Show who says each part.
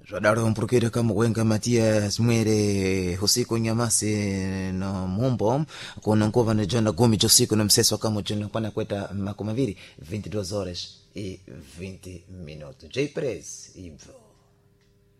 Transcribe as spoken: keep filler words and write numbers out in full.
Speaker 1: Radaro mpurukire kama wenga Matias Mwere usiku nyamasi no mumbo kuna ngova na jana gumi josiku na mseso kama jana pana kweta makumi mawili vinte e duas horas e vinte minutos. J Press Ivo